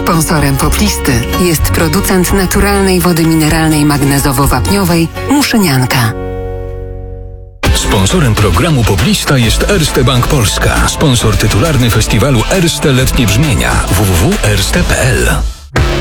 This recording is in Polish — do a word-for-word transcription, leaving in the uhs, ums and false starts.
Sponsorem Poplisty jest producent naturalnej wody mineralnej magnezowo-wapniowej Muszynianka. Sponsorem programu Poplista jest Erste Bank Polska. Sponsor tytularny festiwalu Erste Letnie Brzmienia. w w w kropka erste kropka p l